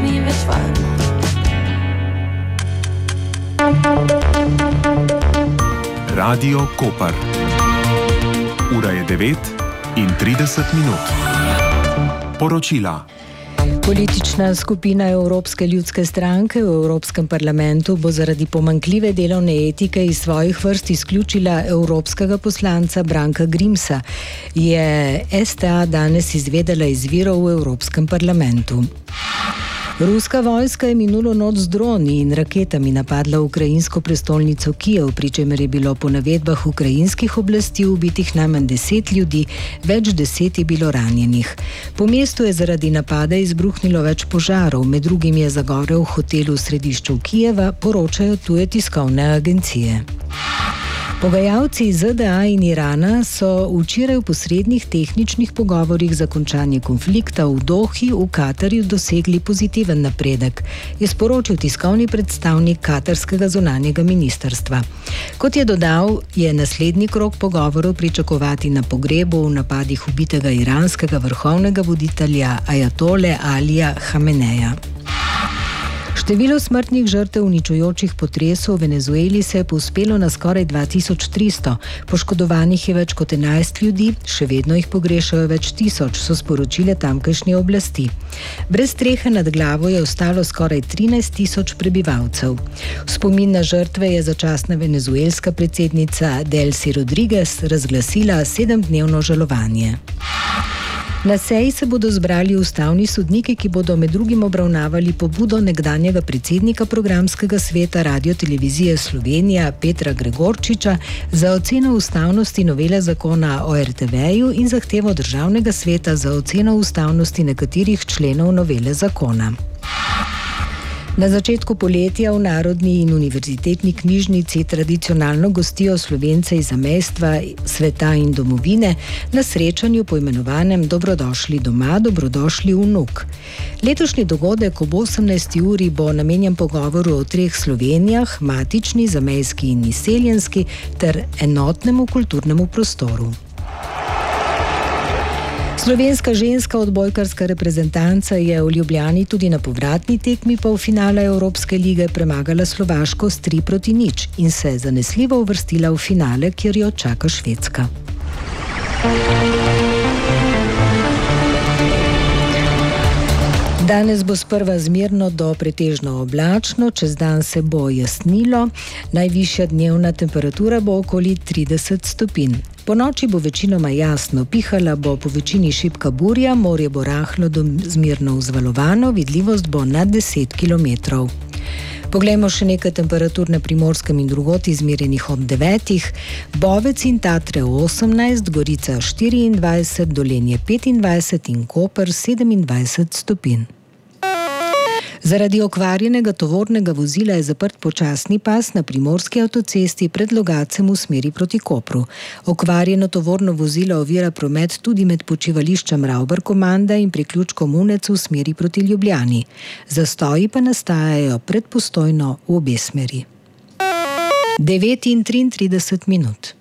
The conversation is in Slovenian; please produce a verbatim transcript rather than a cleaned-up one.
ni več varno. Radio Koper. Ura je devet in trideset minut. Poročila. Politična skupina Evropske ljudske stranke v Evropskem parlamentu bo zaradi pomanjkljive delovne etike iz svojih vrst izključila evropskega poslanca Branka Grimsa, je S T A danes izvedela iz virov v Evropskem parlamentu. Ruska vojska je minulo noč z droni in raketami napadla ukrajinsko prestolnico Kijev, pri čemer je bilo po navedbah ukrajinskih oblasti ubitih najmanj deset ljudi, več deset je bilo ranjenih. Po mestu je zaradi napada izbruhnilo več požarov, med drugim je zagorel hotel v središču Kijeva, poročajo tuje tiskovne agencije. Pogajalci Z D A in Irana so včeraj v posrednih tehničnih pogovorih za končanje konflikta v Dohi v Katarju dosegli pozitiven napredek, je sporočil tiskovni predstavnik katarskega zunanjega ministrstva. Kot je dodal, je naslednji krog pogovorov pričakovati na pogrebu v napadih ubitega iranskega vrhovnega voditelja ajatole Alija Hameneja. Število smrtnih žrtev uničujočih potresov v Venezueli se je povzpelo na skoraj dva tisoč tristo, poškodovanih je več kot enajst ljudi, še vedno jih pogrešajo več tisoč, so sporočile tamkajšnje oblasti. Brez strehe nad glavo je ostalo skoraj trinajst tisoč prebivalcev. V spomin na žrtve je začasna venezuelska predsednica Delcy Rodriguez razglasila sedemdnevno žalovanje. Na seji se bodo zbrali ustavni sodniki, ki bodo med drugim obravnavali pobudo nekdanjega predsednika programskega sveta Radiotelevizije Slovenija Petra Gregorčiča za oceno ustavnosti novele zakona o R T V-ju in zahtevo Državnega sveta za oceno ustavnosti nekaterih členov novele zakona. Na začetku poletja v Narodni in univerzitetni knjižnici tradicionalno gostijo Slovence iz zamejstva, sveta in domovine na srečanju poimenovanem Dobrodošli doma, dobrodošli vnuk. Letošnji dogodek ob osemnajsti uri bo namenjen pogovoru o treh Slovenijah, matični, zamejski in izseljenski, ter enotnemu kulturnemu prostoru. Slovenska ženska odbojkarska reprezentanca je v Ljubljani tudi na povratni tekmi polfinala Evropske lige premagala Slovaško s tri proti nič in se zanesljivo uvrstila v finale, kjer jo čaka Švedska. Danes bo sprva zmerno do pretežno oblačno, čez dan se bo jasnilo, najvišja dnevna temperatura bo okoli trideset stopinj. Po noči bo večinoma jasno, pihala bo po večini šibka burja, morje bo rahlo do zmerno vzvalovano, vidljivost bo nad deset kilometrov. Poglejmo še nekaj temperatur na Primorskem in drugod izmerjenih ob devetih. Bovec in Tatre osemnajst, Gorica štiriindvajset, Dolenje petindvajset in Koper sedemindvajset stopinj. Zaradi okvarjenega tovornega vozila je zaprt počasni pas na primorski avtocesti pred Logatcem v smeri proti Kopru. Okvarjeno tovorno vozilo ovira promet tudi med počivališčem Ravbar-Komanda in priključkom Unec v smeri proti Ljubljani. Zastoji pa nastajajo pred Postojno v obe smeri. devet in triintrideset minut.